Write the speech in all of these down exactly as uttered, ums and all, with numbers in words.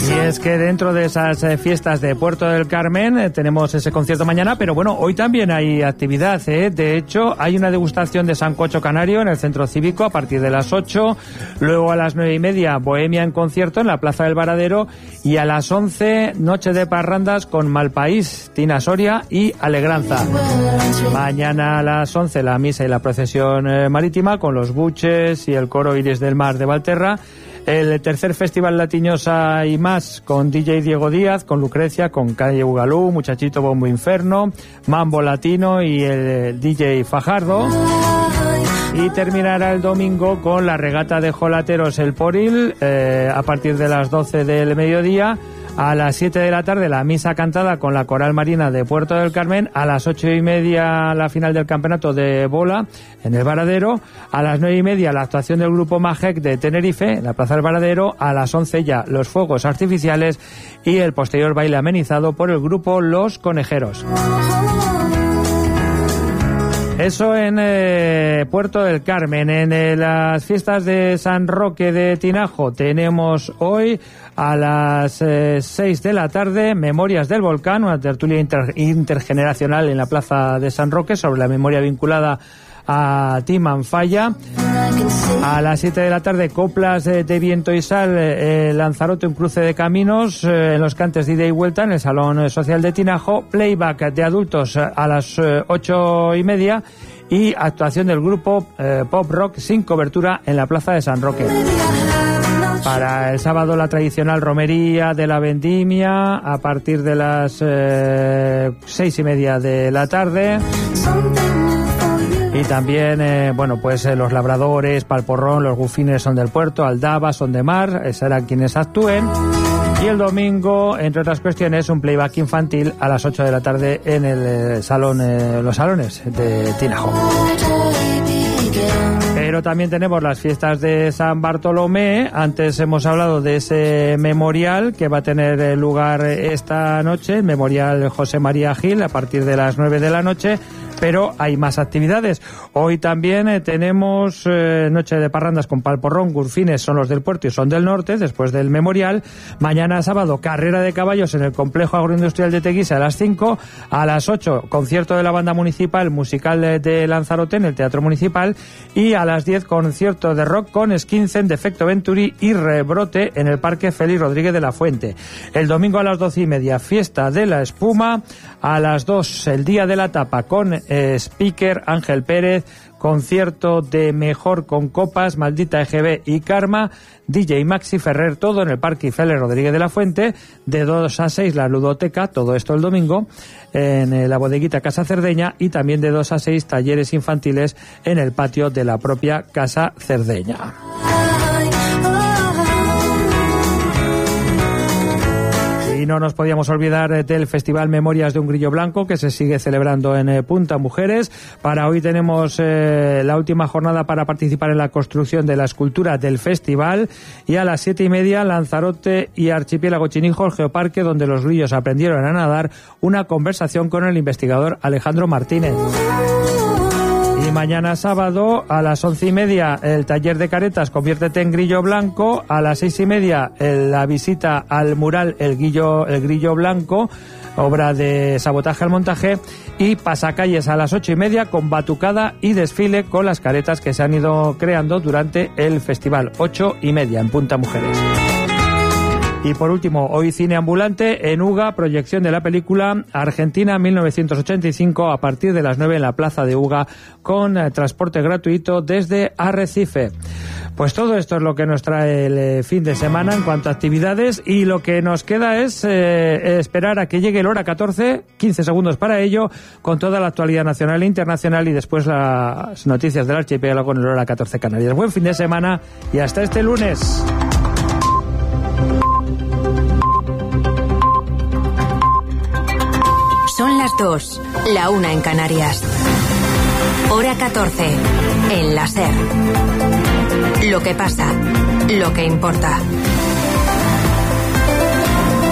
Y es que dentro de esas eh, fiestas de Puerto del Carmen eh, tenemos ese concierto mañana, pero bueno, hoy también hay actividad, ¿eh? De hecho, hay una degustación de sancocho canario en el Centro Cívico a partir de las ocho, luego a las nueve y media Bohemia en concierto en la Plaza del Varadero y a las once noche de parrandas con Malpaís, Tina Soria y Alegranza. Mañana a las once la misa y la procesión eh, marítima con los buches y el coro Iris del Mar de Valterra. El tercer Festival Latiñosa y más con D J Diego Díaz, con Lucrecia, con Calle Bugalú, Muchachito Bombo Inferno, Mambo Latino y el D J Fajardo. Y terminará el domingo con la regata de jolateros El Poril eh, a partir de las doce del mediodía. A las siete de la tarde la misa cantada con la Coral Marina de Puerto del Carmen. A las ocho y media la final del campeonato de bola en el Varadero. A las nueve y media la actuación del grupo Majek de Tenerife en la Plaza del Varadero. A las once ya los fuegos artificiales y el posterior baile amenizado por el grupo Los Conejeros. Eso en eh, Puerto del Carmen. En eh, las fiestas de San Roque de Tinajo tenemos hoy a las eh, seis de la tarde Memorias del Volcán, una tertulia inter- intergeneracional en la Plaza de San Roque sobre la memoria vinculada a Timan Falla. A las siete de la tarde Coplas de, de Viento y Sal, eh, Lanzarote, un cruce de caminos eh, en los cantes de ida y vuelta en el Salón Social de Tinajo. Playback de adultos a las eh, ocho y media y actuación del grupo eh, Pop Rock sin cobertura en la Plaza de San Roque. Para el sábado la tradicional romería de la vendimia a partir de las eh, seis y media de la tarde. Y también, eh, bueno, pues eh, los labradores, Palporrón, los Gufines son del puerto, Aldaba son de mar, eh, serán quienes actúen. Y el domingo, entre otras cuestiones, un playback infantil a las ocho de la tarde en el eh, salón, eh, los salones de Tinajo. Pero también tenemos las fiestas de San Bartolomé. Antes hemos hablado de ese memorial que va a tener lugar esta noche, el Memorial José María Gil, a partir de las nueve de la noche. Pero hay más actividades. Hoy también eh, tenemos eh, noche de parrandas con Palporrón, Gurfines son los del puerto y son del norte, después del memorial. Mañana sábado, carrera de caballos en el complejo agroindustrial de Teguise a las cinco. A las ocho, concierto de la banda municipal, musical de, de Lanzarote en el Teatro Municipal. Y a las diez, concierto de rock con Skinzen, Defecto Venturi y Rebrote en el Parque Félix Rodríguez de la Fuente. El domingo a las doce y media, fiesta de la espuma. A las dos, el día de la tapa con eh, speaker Ángel Pérez, concierto de Mejor con Copas, Maldita E G B y Karma, D J Maxi Ferrer, todo en el Parque Félix Rodríguez de la Fuente. De dos a seis la ludoteca, todo esto el domingo en la bodeguita Casa Cerdeña, y también de dos a seis talleres infantiles en el patio de la propia Casa Cerdeña. Y no nos podíamos olvidar del Festival Memorias de un Grillo Blanco, que se sigue celebrando en eh, Punta Mujeres. Para hoy tenemos eh, la última jornada para participar en la construcción de la escultura del festival, y a las siete y media Lanzarote y Archipiélago Chinijo, el Geoparque, donde los grillos aprendieron a nadar, una conversación con el investigador Alejandro Martínez. Y mañana sábado a las once y media el taller de caretas Conviértete en Grillo Blanco. A las seis y media el, la visita al mural El Grillo, el Grillo Blanco, obra de Sabotaje al Montaje. Y pasacalles a las ocho y media con batucada y desfile con las caretas que se han ido creando durante el festival. Ocho y media en Punta Mujeres. Y por último, hoy cine ambulante en Uga, proyección de la película Argentina mil novecientos ochenta y cinco a partir de las nueve en la plaza de Uga, con eh, transporte gratuito desde Arrecife. Pues todo esto es lo que nos trae el eh, fin de semana en cuanto a actividades, y lo que nos queda es eh, esperar a que llegue el hora catorce, quince segundos para ello, con toda la actualidad nacional e internacional, y después las noticias del archipiélago con el hora catorce Canarias. Buen fin de semana y hasta este lunes. Son las dos, la una en Canarias. Hora catorce, en la SER. Lo que pasa, lo que importa.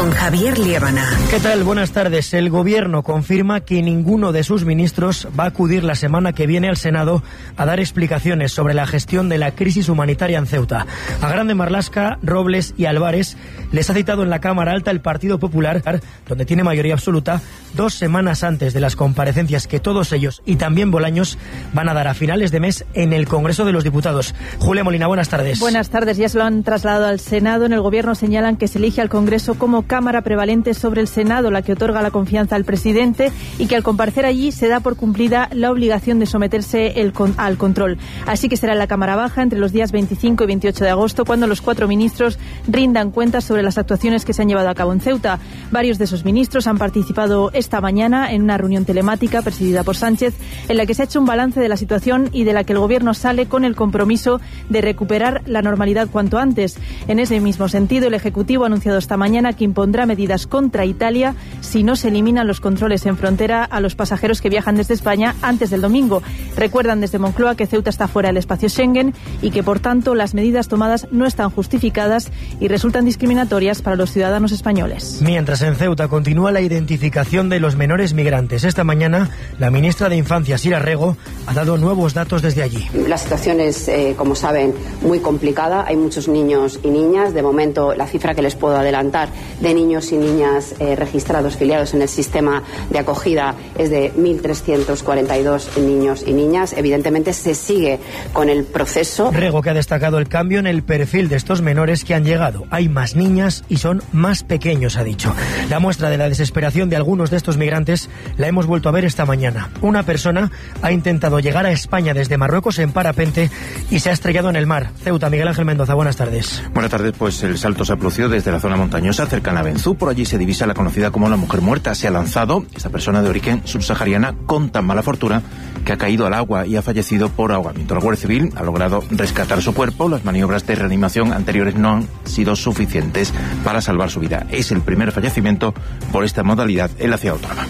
con Javier Liébana. ¿Qué tal? Buenas tardes. El Gobierno confirma que ninguno de sus ministros va a acudir la semana que viene al Senado a dar explicaciones sobre la gestión de la crisis humanitaria en Ceuta. A Grande Marlaska, Robles y Álvarez les ha citado en la Cámara Alta el Partido Popular, donde tiene mayoría absoluta, dos semanas antes de las comparecencias que todos ellos y también Bolaños van a dar a finales de mes en el Congreso de los Diputados. Julia Molina, buenas tardes. Buenas tardes. Ya se lo han trasladado al Senado. En el Gobierno señalan que se elige al Congreso como cámara prevalente sobre el Senado, la que otorga la confianza al presidente, y que al comparecer allí se da por cumplida la obligación de someterse el con, al control. Así que será en la Cámara Baja entre los días veinticinco y veintiocho de agosto cuando los cuatro ministros rindan cuentas sobre las actuaciones que se han llevado a cabo en Ceuta. Varios de esos ministros han participado esta mañana en una reunión telemática presidida por Sánchez, en la que se ha hecho un balance de la situación y de la que el Gobierno sale con el compromiso de recuperar la normalidad cuanto antes. En ese mismo sentido, el Ejecutivo ha anunciado esta mañana que impondrá medidas contra Italia si no se eliminan los controles en frontera a los pasajeros que viajan desde España antes del domingo. Recuerdan desde Moncloa que Ceuta está fuera del espacio Schengen y que, por tanto, las medidas tomadas no están justificadas y resultan discriminatorias para los ciudadanos españoles. Mientras en Ceuta continúa la identificación de los menores migrantes. Esta mañana, la ministra de Infancia, Sira Rego, ha dado nuevos datos desde allí. La situación es, eh, como saben, muy complicada. Hay muchos niños y niñas. De momento, la cifra que les puedo adelantar de niños y niñas eh, registrados, filiados en el sistema de acogida es de mil trescientos cuarenta y dos niños y niñas. Evidentemente se sigue con el proceso. Rego, que ha destacado el cambio en el perfil de estos menores que han llegado. Hay más niñas y son más pequeños, ha dicho. La muestra de la desesperación de algunos de estos migrantes la hemos vuelto a ver esta mañana. Una persona ha intentado llegar a España desde Marruecos en parapente y se ha estrellado en el mar. Ceuta, Miguel Ángel Mendoza, buenas tardes. Buenas tardes, pues el salto se ha producido desde la zona montañosa cercana a Benzú. Por allí se divisa la conocida como la mujer muerta. Se ha lanzado esta persona de origen subsahariana con tan mala fortuna que ha caído al agua y ha fallecido por ahogamiento. La Guardia Civil ha logrado rescatar su cuerpo. Las maniobras de reanimación anteriores no han sido suficientes para salvar su vida. Es el primer fallecimiento por esta modalidad en la ciudad autónoma.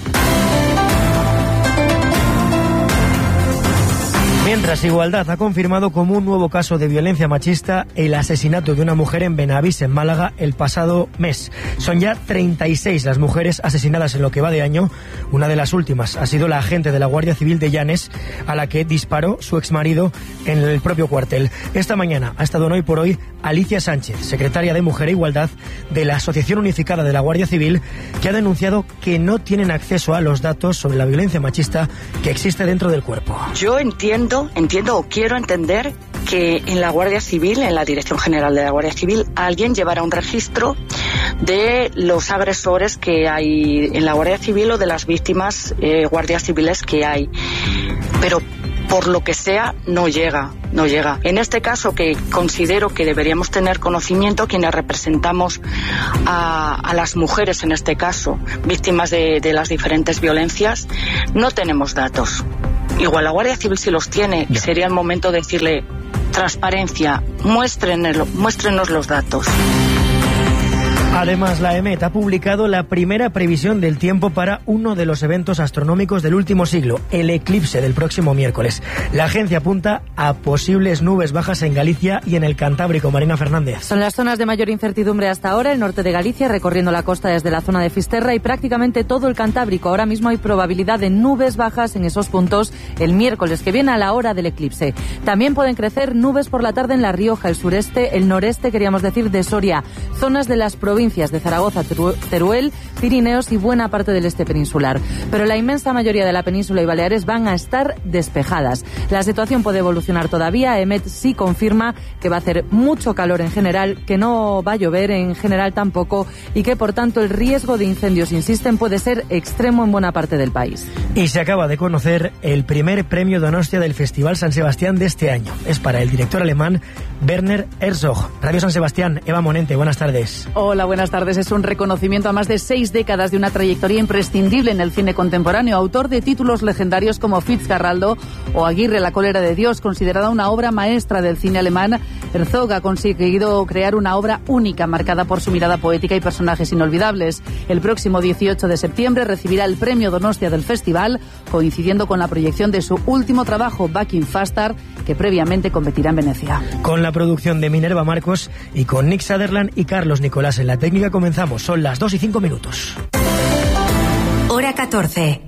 Mientras, Igualdad ha confirmado como un nuevo caso de violencia machista el asesinato de una mujer en Benavís, en Málaga, el pasado mes. Son ya treinta y seis las mujeres asesinadas en lo que va de año. Una de las últimas ha sido la agente de la Guardia Civil de Llanes, a la que disparó su exmarido en el propio cuartel. Esta mañana ha estado en Hoy por Hoy Alicia Sánchez, secretaria de Mujer e Igualdad de la Asociación Unificada de la Guardia Civil, que ha denunciado que no tienen acceso a los datos sobre la violencia machista que existe dentro del cuerpo. Yo entiendo Entiendo o quiero entender que en la Guardia Civil, en la Dirección General de la Guardia Civil, alguien llevará un registro de los agresores que hay en la Guardia Civil o de las víctimas eh, guardias civiles que hay. Pero por lo que sea, no llega, no llega. En este caso, que considero que deberíamos tener conocimiento quienes representamos a, a las mujeres, en este caso, víctimas de, de las diferentes violencias, no tenemos datos. Igual la Guardia Civil sí los tiene y sería el momento de decirle transparencia, muéstrenlo, muéstrenos los datos. Además, la EMET ha publicado la primera previsión del tiempo para uno de los eventos astronómicos del último siglo, el eclipse del próximo miércoles. La agencia apunta a posibles nubes bajas en Galicia y en el Cantábrico. Marina Fernández. Son las zonas de mayor incertidumbre hasta ahora, el norte de Galicia, recorriendo la costa desde la zona de Fisterra y prácticamente todo el Cantábrico. Ahora mismo hay probabilidad de nubes bajas en esos puntos el miércoles que viene a la hora del eclipse. También pueden crecer nubes por la tarde en La Rioja, el sureste, el noreste, queríamos decir, de Soria, zonas de las provincias de Zaragoza, Teruel, Pirineos y buena parte del este peninsular. Pero la inmensa mayoría de la península y Baleares van a estar despejadas. La situación puede evolucionar todavía. EMET sí confirma que va a hacer mucho calor en general, que no va a llover en general tampoco y que, por tanto, el riesgo de incendios, insisten, puede ser extremo en buena parte del país. Y se acaba de conocer el primer premio Donostia del Festival San Sebastián de este año. Es para el director alemán Werner Herzog. Radio San Sebastián, Eva Monente, buenas tardes. Hola, buenas tardes. Es un reconocimiento a más de seis décadas de una trayectoria imprescindible en el cine contemporáneo. Autor de títulos legendarios como Fitzcarraldo o Aguirre, la cólera de Dios, considerada una obra maestra del cine alemán, Herzog ha conseguido crear una obra única, marcada por su mirada poética y personajes inolvidables. El próximo dieciocho de septiembre recibirá el premio Donostia del festival, coincidiendo con la proyección de su último trabajo, Back in Faster, que previamente competirá en Venecia. Con la producción de Minerva Marcos y con Nick Sutherland y Carlos Nicolás en la técnica. técnica comenzamos. Son las dos y cinco minutos. Hora catorce.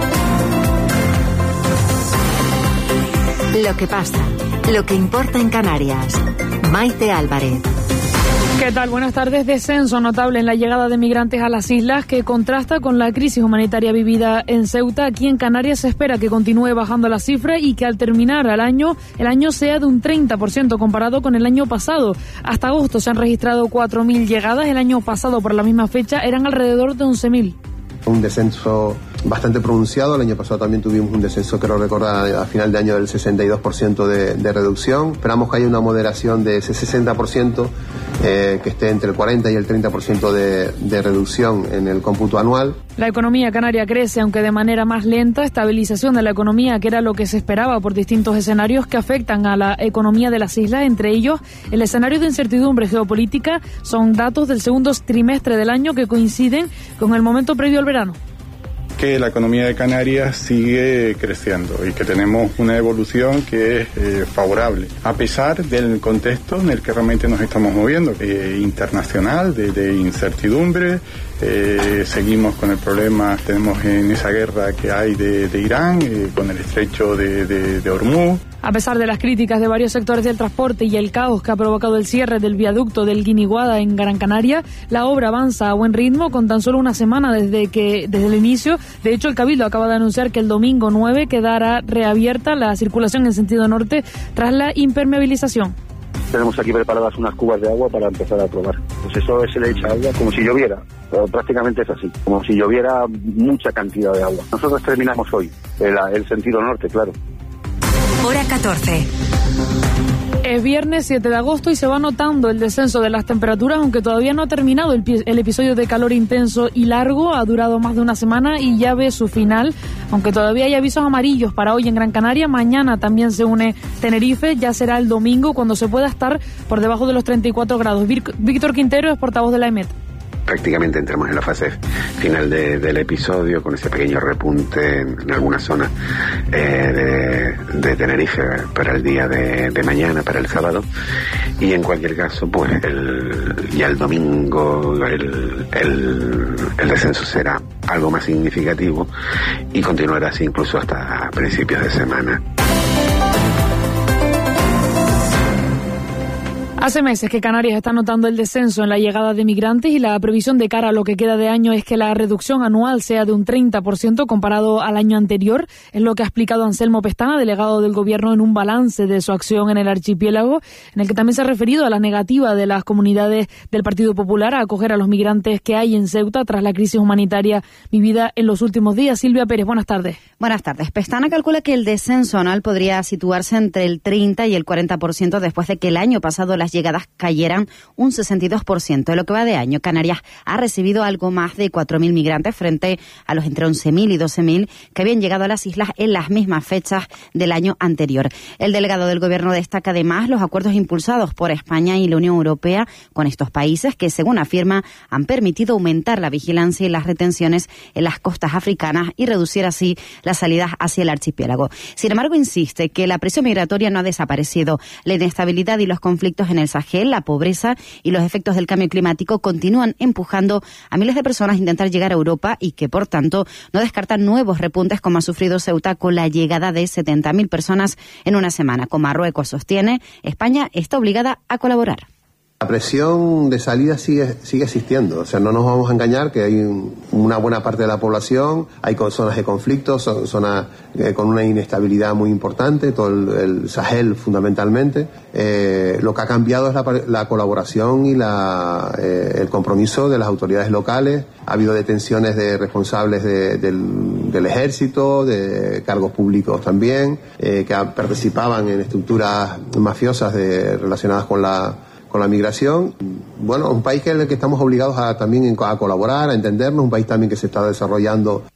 Lo que pasa, lo que importa en Canarias. Maite Álvarez. ¿Qué tal? Buenas tardes. Descenso notable en la llegada de migrantes a las islas que contrasta con la crisis humanitaria vivida en Ceuta. Aquí en Canarias se espera que continúe bajando la cifra y que al terminar el año, el año sea de un treinta por ciento comparado con el año pasado. Hasta agosto se han registrado cuatro mil llegadas. El año pasado por la misma fecha eran alrededor de once mil. Un descenso bastante pronunciado. El año pasado también tuvimos un descenso, creo recordar, a final de año del sesenta y dos por ciento de, de reducción. Esperamos que haya una moderación de ese sesenta por ciento, eh, que esté entre el cuarenta y el treinta por ciento de, de reducción en el cómputo anual. La economía canaria crece, aunque de manera más lenta. Estabilización de la economía, que era lo que se esperaba por distintos escenarios que afectan a la economía de las islas. Entre ellos, el escenario de incertidumbre geopolítica. Son datos del segundo trimestre del año que coinciden con el momento previo al verano. Que la economía de Canarias sigue creciendo y que tenemos una evolución que es eh, favorable, a pesar del contexto en el que realmente nos estamos moviendo, eh, internacional, de, de incertidumbre. Eh, seguimos con el problema, tenemos en esa guerra que hay de, de Irán, eh, con el estrecho de, de, de Hormuz. A pesar de las críticas de varios sectores del transporte y el caos que ha provocado el cierre del viaducto del Guiniguada en Gran Canaria, la obra avanza a buen ritmo con tan solo una semana desde que desde el inicio. De hecho, el Cabildo acaba de anunciar que el domingo nueve quedará reabierta la circulación en sentido norte tras la impermeabilización. Tenemos aquí preparadas unas cubas de agua para empezar a probar. Pues eso se le echa agua como si lloviera, pero prácticamente es así, como si lloviera mucha cantidad de agua. Nosotros terminamos hoy, el, el sentido norte, claro. Hora catorce. Es viernes siete de agosto y se va notando el descenso de las temperaturas, aunque todavía no ha terminado el, el episodio de calor intenso y largo. Ha durado más de una semana y ya ve su final, aunque todavía hay avisos amarillos para hoy en Gran Canaria. Mañana también se une Tenerife, ya será el domingo cuando se pueda estar por debajo de los treinta y cuatro grados. Víctor Quintero es portavoz de la E M E T. Prácticamente entramos en la fase final de, del episodio, con ese pequeño repunte en, en algunas zonas eh, de, de Tenerife para el día de, de mañana, para el sábado, y en cualquier caso, pues el, ya el domingo el, el, el descenso será algo más significativo y continuará así incluso hasta principios de semana. Hace meses que Canarias está notando el descenso en la llegada de migrantes y la previsión de cara a lo que queda de año es que la reducción anual sea de un treinta por ciento comparado al año anterior. Es lo que ha explicado Anselmo Pestana, delegado del Gobierno, en un balance de su acción en el archipiélago, en el que también se ha referido a la negativa de las comunidades del Partido Popular a acoger a los migrantes que hay en Ceuta tras la crisis humanitaria vivida en los últimos días. Silvia Pérez, buenas tardes. Buenas tardes. Pestana calcula que el descenso anual podría situarse entre el treinta y el cuarenta por ciento después de que el año pasado las llegadas cayeran un sesenta y dos por ciento. En lo que va de año, Canarias ha recibido algo más de cuatro mil migrantes frente a los entre once mil y doce mil que habían llegado a las islas en las mismas fechas del año anterior. El delegado del Gobierno destaca además los acuerdos impulsados por España y la Unión Europea con estos países que, según afirma, han permitido aumentar la vigilancia y las retenciones en las costas africanas y reducir así las salidas hacia el archipiélago. Sin embargo, insiste que la presión migratoria no ha desaparecido. La inestabilidad y los conflictos en el Sahel, la pobreza y los efectos del cambio climático continúan empujando a miles de personas a intentar llegar a Europa y que, por tanto, no descartan nuevos repuntes como ha sufrido Ceuta con la llegada de setenta mil personas en una semana. Como Marruecos sostiene, España está obligada a colaborar. La presión de salida sigue, sigue existiendo, o sea, no nos vamos a engañar que hay un, una buena parte de la población, hay zonas de conflicto, son, zonas eh, con una inestabilidad muy importante, todo el, el Sahel fundamentalmente. Eh, lo que ha cambiado es la, la colaboración y la, eh, el compromiso de las autoridades locales. Ha habido detenciones de responsables de, del, del ejército, de cargos públicos también, eh, que participaban en estructuras mafiosas de, relacionadas con la con la migración. Bueno, un país que en el que estamos obligados a también a colaborar, a entendernos, un país también que se está desarrollando.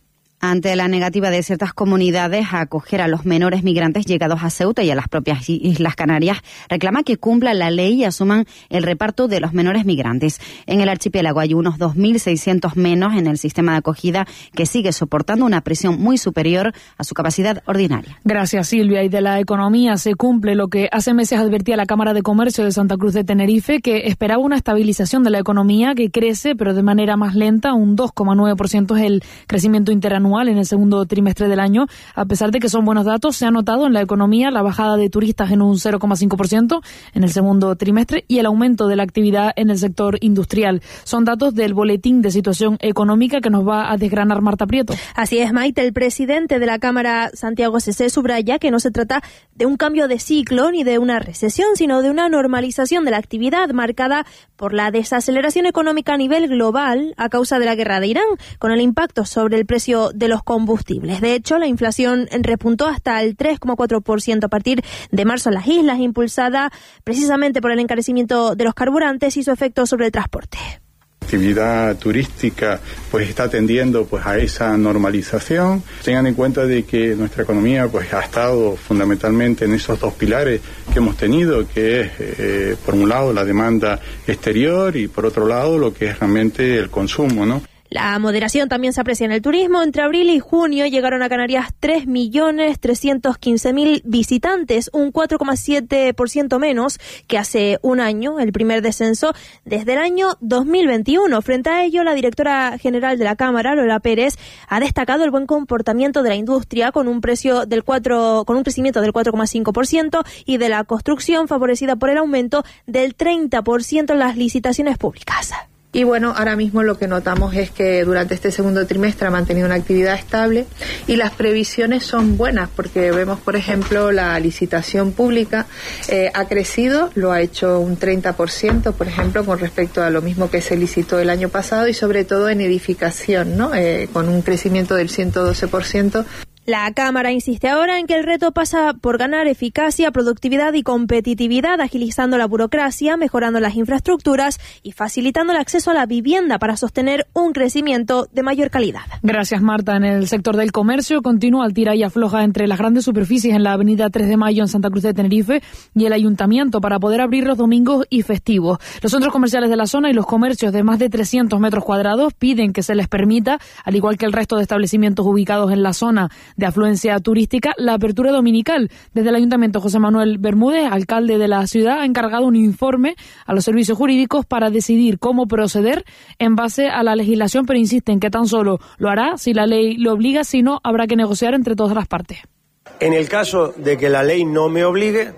Ante la negativa de ciertas comunidades a acoger a los menores migrantes llegados a Ceuta y a las propias Islas Canarias, reclama que cumpla la ley y asuman el reparto de los menores migrantes. En el archipiélago hay unos dos mil seiscientos menos en el sistema de acogida que sigue soportando una presión muy superior a su capacidad ordinaria. Gracias, Silvia. Y de la economía se cumple lo que hace meses advertía la Cámara de Comercio de Santa Cruz de Tenerife, que esperaba una estabilización de la economía que crece, pero de manera más lenta. Un dos coma nueve por ciento es el crecimiento interanual en el segundo trimestre del año. A pesar de que son buenos datos, se ha notado en la economía la bajada de turistas en un cero coma cinco por ciento en el segundo trimestre y el aumento de la actividad en el sector industrial. Son datos del Boletín de Situación Económica que nos va a desgranar Marta Prieto. Así es, Maite. El presidente de la Cámara, Santiago Cesé, subraya que no se trata de un cambio de ciclo ni de una recesión, sino de una normalización de la actividad marcada por la desaceleración económica a nivel global a causa de la guerra de Irán, con el impacto sobre el precio de los combustibles. De hecho, la inflación repuntó hasta el tres coma cuatro por ciento a partir de marzo en las islas, impulsada precisamente por el encarecimiento de los carburantes y su efecto sobre el transporte. La actividad turística pues está tendiendo pues a esa normalización. Tengan en cuenta de que nuestra economía pues ha estado fundamentalmente en esos dos pilares que hemos tenido, que es eh, por un lado la demanda exterior y por otro lado lo que es realmente el consumo, ¿no? La moderación también se aprecia en el turismo. Entre abril y junio llegaron a Canarias tres millones trescientos quince mil visitantes, un cuatro coma siete por ciento menos que hace un año, el primer descenso desde el año dos mil veintiuno. Frente a ello, la directora general de la Cámara, Lola Pérez, ha destacado el buen comportamiento de la industria con un precio del cuatro, con un crecimiento del cuatro coma cinco por ciento y de la construcción favorecida por el aumento del treinta por ciento en las licitaciones públicas. Y bueno, ahora mismo lo que notamos es que durante este segundo trimestre ha mantenido una actividad estable y las previsiones son buenas porque vemos, por ejemplo, la licitación pública eh, ha crecido, lo ha hecho un treinta por ciento, por ejemplo, con respecto a lo mismo que se licitó el año pasado y sobre todo en edificación, ¿no? Eh, con un crecimiento del ciento doce por ciento. La Cámara insiste ahora en que el reto pasa por ganar eficacia, productividad y competitividad, agilizando la burocracia, mejorando las infraestructuras y facilitando el acceso a la vivienda para sostener un crecimiento de mayor calidad. Gracias, Marta. En el sector del comercio continúa el tira y afloja entre las grandes superficies en la avenida tres de Mayo en Santa Cruz de Tenerife y el Ayuntamiento para poder abrir los domingos y festivos. Los centros comerciales de la zona y los comercios de más de trescientos metros cuadrados piden que se les permita, al igual que el resto de establecimientos ubicados en la zona de afluencia turística, la apertura dominical. Desde el Ayuntamiento, José Manuel Bermúdez, alcalde de la ciudad, ha encargado un informe a los servicios jurídicos para decidir cómo proceder en base a la legislación, pero insiste en que tan solo lo hará si la ley lo obliga, si no, habrá que negociar entre todas las partes. En el caso de que la ley no me obligue,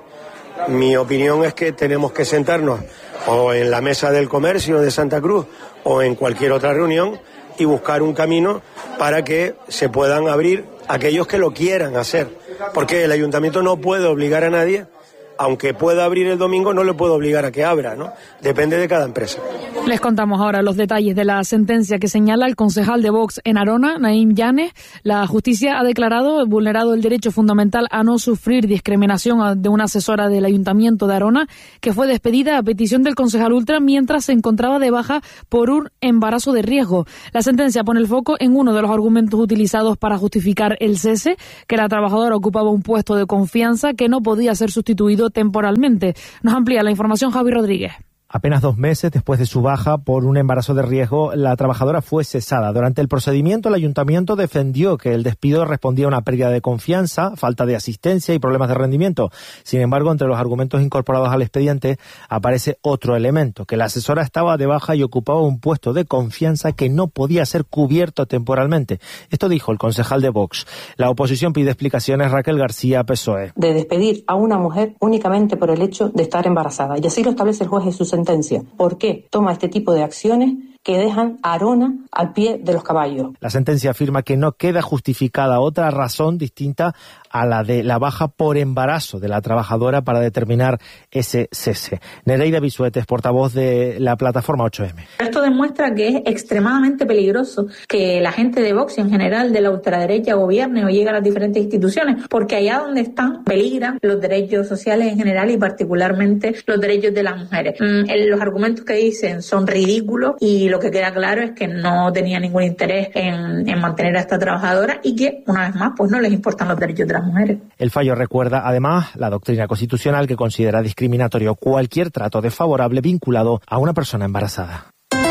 mi opinión es que tenemos que sentarnos o en la mesa del comercio de Santa Cruz o en cualquier otra reunión y buscar un camino para que se puedan abrir aquellos que lo quieran hacer, porque el ayuntamiento no puede obligar a nadie, aunque pueda abrir el domingo, no le puede obligar a que abra, ¿no? Depende de cada empresa. Les contamos ahora los detalles de la sentencia que señala el concejal de Vox en Arona, Naim Llanes. La justicia ha declarado vulnerado el derecho fundamental a no sufrir discriminación de una asesora del Ayuntamiento de Arona, que fue despedida a petición del concejal ultra mientras se encontraba de baja por un embarazo de riesgo. La sentencia pone el foco en uno de los argumentos utilizados para justificar el cese, que la trabajadora ocupaba un puesto de confianza que no podía ser sustituido temporalmente. Nos amplía la información Javi Rodríguez. Apenas dos meses después de su baja por un embarazo de riesgo, la trabajadora fue cesada. Durante el procedimiento, el ayuntamiento defendió que el despido respondía a una pérdida de confianza, falta de asistencia y problemas de rendimiento. Sin embargo, entre los argumentos incorporados al expediente aparece otro elemento, que la asesora estaba de baja y ocupaba un puesto de confianza que no podía ser cubierto temporalmente. Esto dijo el concejal de Vox. La oposición pide explicaciones. Raquel García, P S O E. De despedir a una mujer únicamente por el hecho de estar embarazada. Y así lo establece el juez en su sentencia. ¿Por qué toma este tipo de acciones que dejan a Arona al pie de los caballos? La sentencia afirma que no queda justificada otra razón distinta a la de la baja por embarazo de la trabajadora para determinar ese cese. Nereida Bisuetes, portavoz de la plataforma ocho eme. Esto demuestra que es extremadamente peligroso que la gente de Vox y en general de la ultraderecha gobierne o llegue a las diferentes instituciones, porque allá donde están peligran los derechos sociales en general y particularmente los derechos de las mujeres. Mm, los argumentos que dicen son ridículos y y lo que queda claro es que no tenía ningún interés en, en mantener a esta trabajadora y que, una vez más, pues no les importan los derechos de las mujeres. El fallo recuerda, además, la doctrina constitucional que considera discriminatorio cualquier trato desfavorable vinculado a una persona embarazada.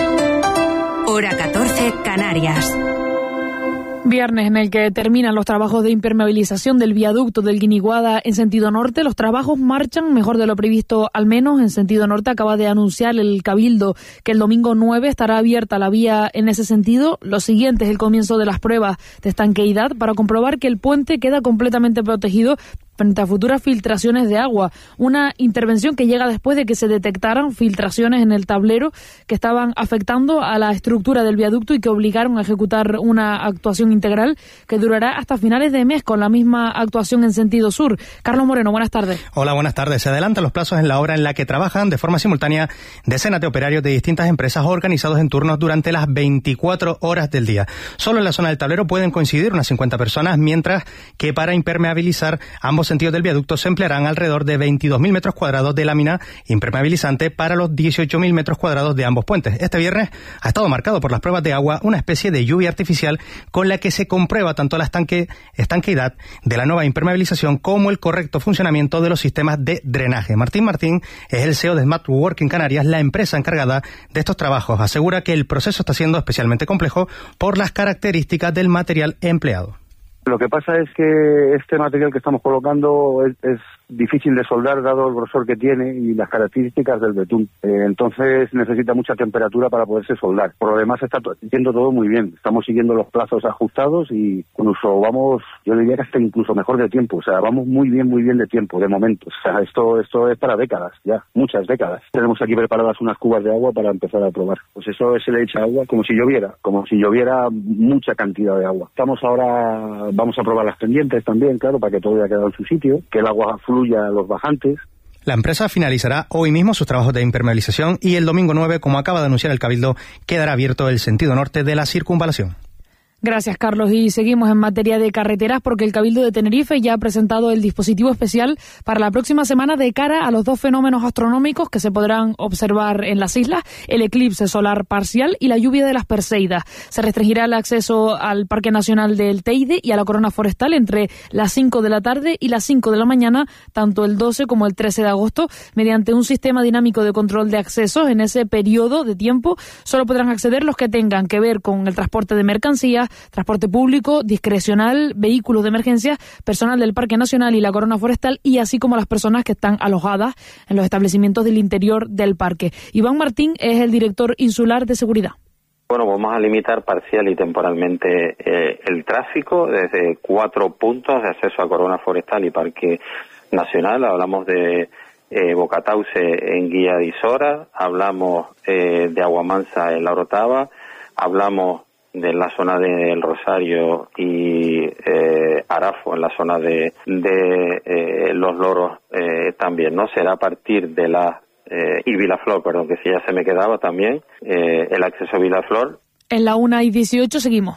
Hora catorce, Canarias. Viernes en el que terminan los trabajos de impermeabilización del viaducto del Guiniguada en sentido norte. Los trabajos marchan mejor de lo previsto, al menos en sentido norte. Acaba de anunciar el Cabildo que el domingo nueve estará abierta la vía en ese sentido. Lo siguiente es el comienzo de las pruebas de estanqueidad para comprobar que el puente queda completamente protegido frente a futuras filtraciones de agua. Una intervención que llega después de que se detectaran filtraciones en el tablero que estaban afectando a la estructura del viaducto y que obligaron a ejecutar una actuación integral que durará hasta finales de mes con la misma actuación en sentido sur. Carlos Moreno, buenas tardes. Hola, buenas tardes. Se adelantan los plazos en la obra en la que trabajan de forma simultánea decenas de operarios de distintas empresas organizados en turnos durante las veinticuatro horas del día. Solo en la zona del tablero pueden coincidir unas cincuenta personas, mientras que para impermeabilizar ambos sentidos del viaducto se emplearán alrededor de veintidós mil metros cuadrados de lámina impermeabilizante para los dieciocho mil metros cuadrados de ambos puentes. Este viernes ha estado marcado por las pruebas de agua, una especie de lluvia artificial con la que se comprueba tanto la estanque, estanqueidad de la nueva impermeabilización como el correcto funcionamiento de los sistemas de drenaje. Martín Martín es el C E O de Smart Working Canarias, la empresa encargada de estos trabajos. Asegura que el proceso está siendo especialmente complejo por las características del material empleado. Lo que pasa es que este material que estamos colocando es, es difícil de soldar dado el grosor que tiene y las características del betún. Eh, entonces necesita mucha temperatura para poderse soldar. Por lo demás está yendo todo muy bien. Estamos siguiendo los plazos ajustados y incluso vamos, yo diría que hasta incluso mejor de tiempo. O sea, vamos muy bien, muy bien de tiempo, de momento. O sea, esto, esto es para décadas, ya, muchas décadas. Tenemos aquí preparadas unas cubas de agua para empezar a probar. Pues eso se le echa agua como si lloviera, como si lloviera mucha cantidad de agua. Estamos ahora, vamos a probar las pendientes también, claro, para que todo haya quedado en su sitio, que el agua fluya a los bajantes. La empresa finalizará hoy mismo sus trabajos de impermeabilización y el domingo nueve, como acaba de anunciar el Cabildo, quedará abierto el sentido norte de la circunvalación. Gracias, Carlos. Y seguimos en materia de carreteras porque el Cabildo de Tenerife ya ha presentado el dispositivo especial para la próxima semana de cara a los dos fenómenos astronómicos que se podrán observar en las islas, el eclipse solar parcial y la lluvia de las Perseidas. Se restringirá el acceso al Parque Nacional del Teide y a la Corona Forestal entre las cinco de la tarde y las cinco de la mañana, tanto el doce como el trece de agosto, mediante un sistema dinámico de control de accesos. En ese periodo de tiempo solo podrán acceder los que tengan que ver con el transporte de mercancías, transporte público, discrecional, vehículos de emergencia, personal del Parque Nacional y la Corona Forestal, y así como las personas que están alojadas en los establecimientos del interior del parque. Iván Martín es el director insular de seguridad. Bueno, vamos a limitar parcial y temporalmente eh, el tráfico desde cuatro puntos de acceso a Corona Forestal y Parque Nacional. Hablamos de eh, Bocatauce en Guía de Isora, hablamos eh, de Aguamansa en La Orotava, hablamos de la zona del Rosario y eh, Arafo en la zona de, de eh, Los Loros eh, también, ¿no? Será a partir de la eh, y Vilaflor, perdón, que si ya se me quedaba también eh, el acceso a Vilaflor. En la una y dieciocho seguimos.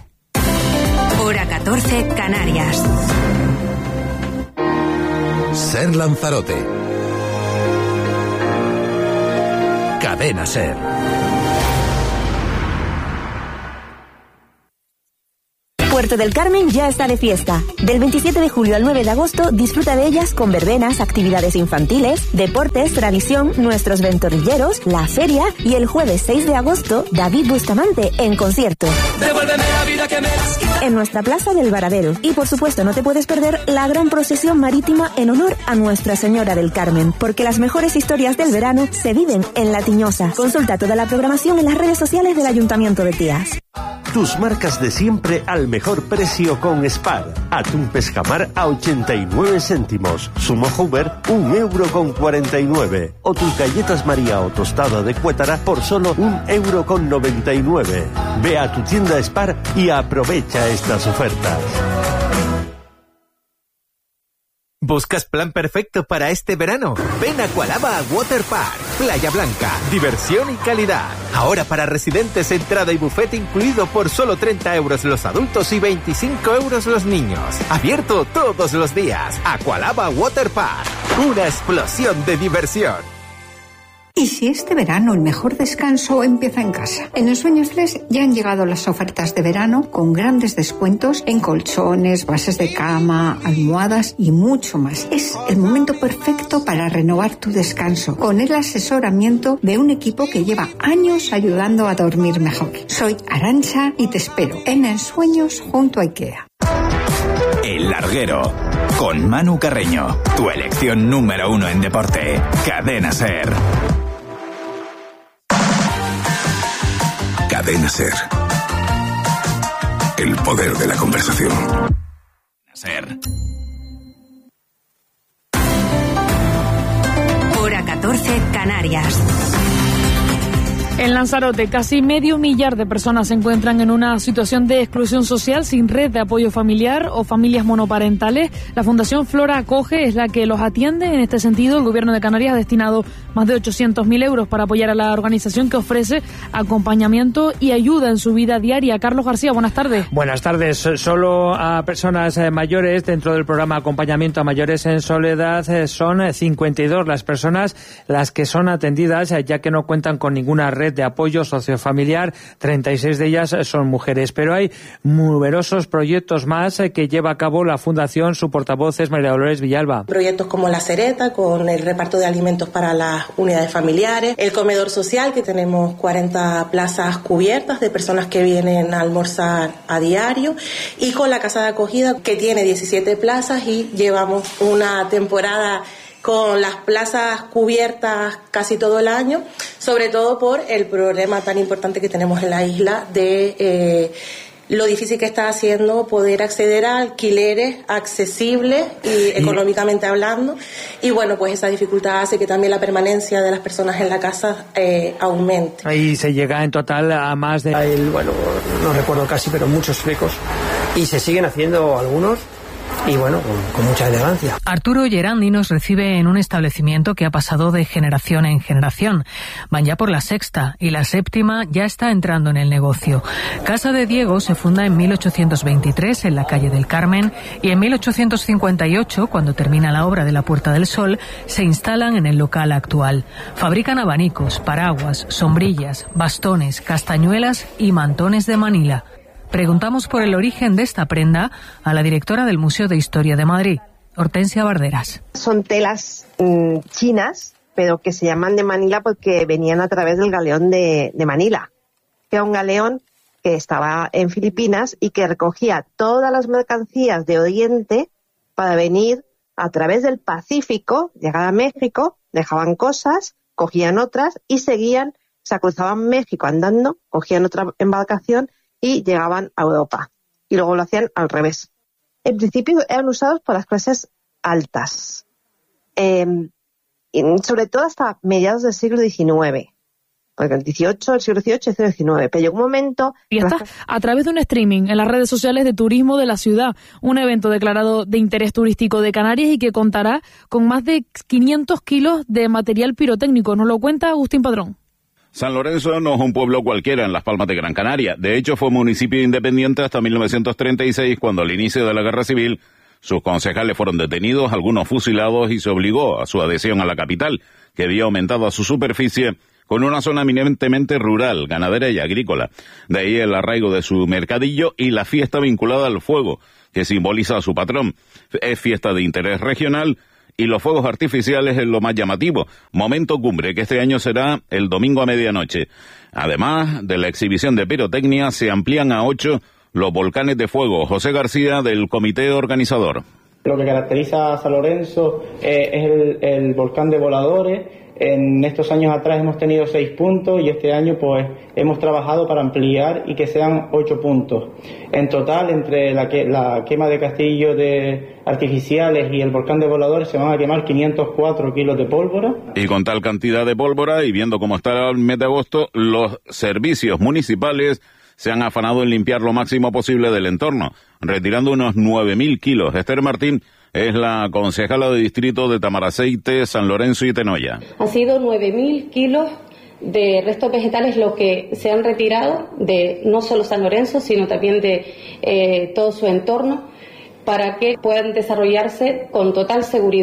Hora catorce, Canarias. Ser Lanzarote. Cadena Ser. Puerto del Carmen ya está de fiesta. Del veintisiete de julio al nueve de agosto disfruta de ellas con verbenas, actividades infantiles, deportes, tradición, nuestros ventorrilleros, la feria y el jueves seis de agosto David Bustamante en concierto. Devuélveme la vida que me has quitado. En nuestra plaza del Varadero. Y por supuesto no te puedes perder la gran procesión marítima en honor a Nuestra Señora del Carmen, porque las mejores historias del verano se viven en La Tiñosa. Consulta toda la programación en las redes sociales del Ayuntamiento de Tías. Tus marcas de siempre al mejor precio con Spar. Atún pescamar a ochenta y nueve céntimos. Zumo Hoover, un euro con cuarenta y nueve. O tus galletas María o tostada de Cuétara por solo un euro con noventa y nueve. Ve a tu tienda Spar y aprovecha estas ofertas. ¿Buscas plan perfecto para este verano? Ven a Cualaba Water Park, Playa Blanca, diversión y calidad. Ahora para residentes, entrada y buffet incluido por solo treinta euros los adultos y veinticinco euros los niños. Abierto todos los días. Cualaba Water Park, una explosión de diversión. ¿Y si este verano el mejor descanso empieza en casa? En Ensueños Flex ya han llegado las ofertas de verano con grandes descuentos en colchones, bases de cama, almohadas y mucho más. Es el momento perfecto para renovar tu descanso con el asesoramiento de un equipo que lleva años ayudando a dormir mejor. Soy Arantxa y te espero en Ensueños junto a IKEA. El Larguero, con Manu Carreño, tu elección número uno en deporte. Cadena SER. Cadena SER. El poder de la conversación. SER. Hora catorce, Canarias. En Lanzarote, casi medio millar de personas se encuentran en una situación de exclusión social sin red de apoyo familiar o familias monoparentales. La Fundación Flora Acoge es la que los atiende. En este sentido, el Gobierno de Canarias ha destinado más de ochocientos mil euros para apoyar a la organización que ofrece acompañamiento y ayuda en su vida diaria. Carlos García, buenas tardes. Buenas tardes. Solo a personas mayores dentro del programa Acompañamiento a Mayores en Soledad son cincuenta y dos las personas las que son atendidas, ya que no cuentan con ninguna red de apoyo sociofamiliar. treinta y seis de ellas son mujeres, pero hay numerosos proyectos más que lleva a cabo la Fundación. Su portavoz es María Dolores Villalba. Proyectos como La Cereta, con el reparto de alimentos para las unidades familiares, el comedor social, que tenemos cuarenta plazas cubiertas de personas que vienen a almorzar a diario, y con la casa de acogida, que tiene diecisiete plazas, y llevamos una temporada con las plazas cubiertas casi todo el año, sobre todo por el problema tan importante que tenemos en la isla de eh, lo difícil que está haciendo poder acceder a alquileres accesibles y económicamente hablando. Y bueno, pues esa dificultad hace que también la permanencia de las personas en la casa eh, aumente. Ahí se llega en total a más de... El, bueno, no recuerdo casi, pero muchos flecos. Y se siguen haciendo algunos. Y bueno, con, con mucha elegancia. Arturo Gerandi nos recibe en un establecimiento que ha pasado de generación en generación. Van ya por la sexta y la séptima ya está entrando en el negocio. Casa de Diego se funda en mil ochocientos veintitrés en la calle del Carmen y en mil ochocientos cincuenta y ocho, cuando termina la obra de la Puerta del Sol, se instalan en el local actual. Fabrican abanicos, paraguas, sombrillas, bastones, castañuelas y mantones de Manila. Preguntamos por el origen de esta prenda a la directora del Museo de Historia de Madrid, Hortensia Barderas. Son telas mmm, chinas, pero que se llaman de Manila porque venían a través del galeón de, de Manila, que era un galeón que estaba en Filipinas y que recogía todas las mercancías de Oriente para venir a través del Pacífico, llegar a México, dejaban cosas, cogían otras y seguían, o sea, cruzaban México andando, cogían otra embarcación y llegaban a Europa. Y luego lo hacían al revés. En principio eran usados por las clases altas. Eh, sobre todo hasta mediados del siglo diecinueve. Porque el dieciocho, el siglo dieciocho y el siglo diecinueve. Pero llegó un momento... Y está a través de un streaming en las redes sociales de turismo de la ciudad. Un evento declarado de interés turístico de Canarias y que contará con más de quinientos kilos de material pirotécnico. Nos lo cuenta Agustín Padrón. San Lorenzo no es un pueblo cualquiera en las Palmas de Gran Canaria. De hecho, fue municipio independiente hasta mil novecientos treinta y seis, cuando al inicio de la Guerra Civil sus concejales fueron detenidos, algunos fusilados, y se obligó a su adhesión a la capital, que había aumentado a su superficie con una zona eminentemente rural, ganadera y agrícola. De ahí el arraigo de su mercadillo y la fiesta vinculada al fuego, que simboliza a su patrón. Es fiesta de interés regional, y los fuegos artificiales es lo más llamativo. Momento cumbre, que este año será el domingo a medianoche. Además de la exhibición de pirotecnia, se amplían a ocho los volcanes de fuego. José García, del comité organizador. Lo que caracteriza a San Lorenzo eh, es el, el volcán de voladores. En estos años atrás hemos tenido seis puntos y este año pues hemos trabajado para ampliar y que sean ocho puntos. En total, entre la, que, la quema de castillos de artificiales y el volcán de voladores se van a quemar quinientos cuatro kilos de pólvora. Y con tal cantidad de pólvora y viendo cómo está el mes de agosto, los servicios municipales se han afanado en limpiar lo máximo posible del entorno, retirando unos nueve mil kilos. Esther Martín es la concejala de distrito de Tamaraceite, San Lorenzo y Tenoya. Han sido nueve mil kilos de restos vegetales lo que se han retirado de no solo San Lorenzo, sino también de eh, todo su entorno, para que puedan desarrollarse con total seguridad.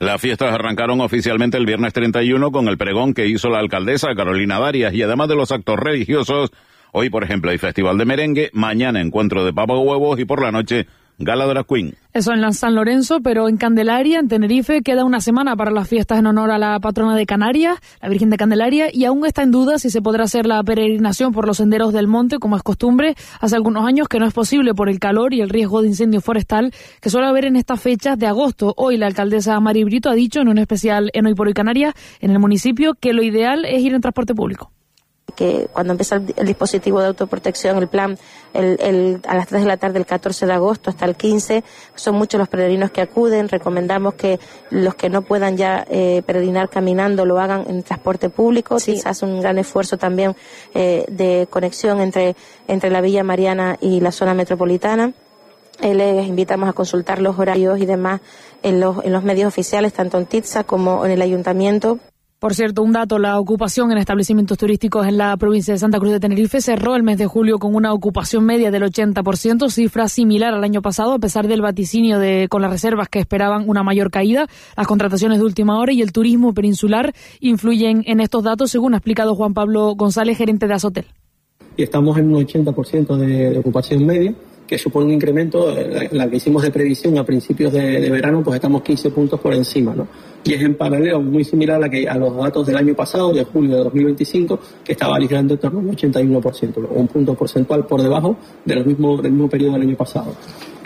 Las fiestas arrancaron oficialmente el viernes treinta y uno con el pregón que hizo la alcaldesa Carolina Darias, y además de los actos religiosos, hoy por ejemplo hay festival de merengue, mañana encuentro de papa huevos y por la noche Gala Drag Queen. Eso en la San Lorenzo, pero en Candelaria, en Tenerife, queda una semana para las fiestas en honor a la patrona de Canarias, la Virgen de Candelaria, y aún está en duda si se podrá hacer la peregrinación por los senderos del monte, como es costumbre. Hace algunos años que no es posible por el calor y el riesgo de incendio forestal que suele haber en estas fechas de agosto. Hoy la alcaldesa Mari Brito ha dicho en un especial en Hoy por Hoy Canarias, en el municipio, que lo ideal es ir en transporte público. Que cuando empieza el, el dispositivo de autoprotección, el plan, el, el, a las tres de la tarde del catorce de agosto hasta el quince, son muchos los peregrinos que acuden. Recomendamos que los que no puedan ya eh, peregrinar caminando lo hagan en transporte público. Sí, se hace un gran esfuerzo también eh, de conexión entre, entre la Villa Mariana y la zona metropolitana. Eh, les invitamos a consultar los horarios y demás en los, en los medios oficiales, tanto en TITSA como en el ayuntamiento. Por cierto, un dato, la ocupación en establecimientos turísticos en la provincia de Santa Cruz de Tenerife cerró el mes de julio con una ocupación media del ochenta por ciento, cifra similar al año pasado, a pesar del vaticinio de con las reservas que esperaban una mayor caída. Las contrataciones de última hora y el turismo peninsular influyen en estos datos, según ha explicado Juan Pablo González, gerente de Azotel. Y estamos en un ochenta por ciento de, de ocupación media, que supone un incremento, la, la que hicimos de previsión a principios de, de verano, pues estamos quince puntos por encima, ¿no? Y es en paralelo muy similar a, la que, a los datos del año pasado, de julio de dos mil veinticinco, que estaba ligerando en torno al ochenta y uno por ciento, un punto porcentual por debajo de lo mismo, del mismo periodo del año pasado.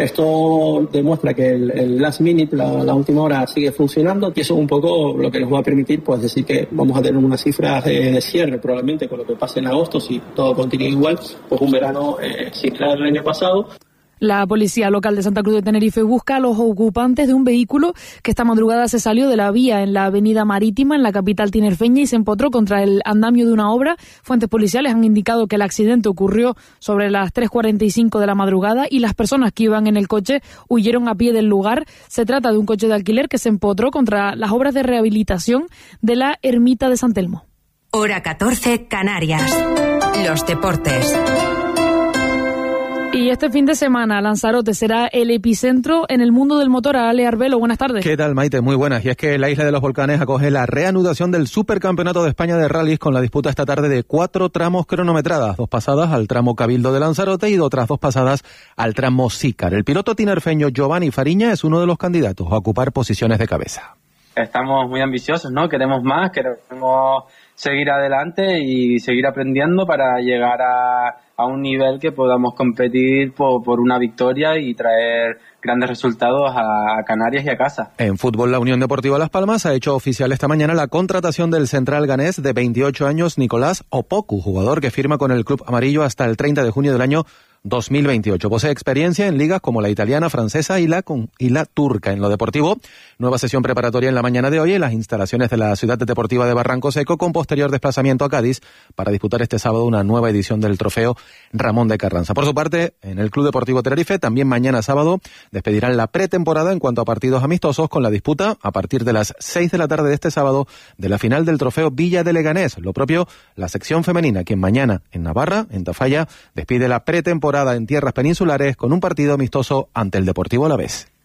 Esto demuestra que el, el last minute, la, la última hora, sigue funcionando, y eso es un poco lo que nos va a permitir, pues decir que vamos a tener unas cifras de, de cierre, probablemente con lo que pase en agosto, si todo continúa igual, pues un verano eh, similar al año pasado. La policía local de Santa Cruz de Tenerife busca a los ocupantes de un vehículo que esta madrugada se salió de la vía en la avenida Marítima, en la capital tinerfeña, y se empotró contra el andamio de una obra. Fuentes policiales han indicado que el accidente ocurrió sobre las tres cuarenta y cinco de la madrugada y las personas que iban en el coche huyeron a pie del lugar. Se trata de un coche de alquiler que se empotró contra las obras de rehabilitación de la ermita de San Telmo. Hora catorce, Canarias. Los deportes. Y este fin de semana Lanzarote será el epicentro en el mundo del motor. Ale Arbelo, buenas tardes. ¿Qué tal, Maite? Muy buenas. Y es que la Isla de los Volcanes acoge la reanudación del Supercampeonato de España de Rallys, con la disputa esta tarde de cuatro tramos cronometradas, dos pasadas al tramo Cabildo de Lanzarote y otras dos pasadas al tramo Sícar. El piloto tinerfeño Giovanni Fariña es uno de los candidatos a ocupar posiciones de cabeza. Estamos muy ambiciosos, ¿no? Queremos más, queremos seguir adelante y seguir aprendiendo para llegar a, a un nivel que podamos competir por, por una victoria y traer grandes resultados a Canarias y a casa. En fútbol, la Unión Deportiva Las Palmas ha hecho oficial esta mañana la contratación del central ganés de veintiocho años, Nicolás Opoku, jugador que firma con el club amarillo hasta el treinta de junio del año dos mil veintiocho. Posee experiencia en ligas como la italiana, francesa y la, con, y la turca. En lo deportivo, nueva sesión preparatoria en la mañana de hoy en las instalaciones de la Ciudad Deportiva de Barranco Seco, con posterior desplazamiento a Cádiz para disputar este sábado una nueva edición del trofeo Ramón de Carranza. Por su parte, en el Club Deportivo Tenerife, también mañana sábado, despedirán la pretemporada en cuanto a partidos amistosos, con la disputa a partir de las seis de la tarde de este sábado de la final del trofeo Villa de Leganés. Lo propio la sección femenina, quien mañana en Navarra, en Tafalla, despide la pretemporada en tierras peninsulares con un partido amistoso ante el Deportivo Alavés.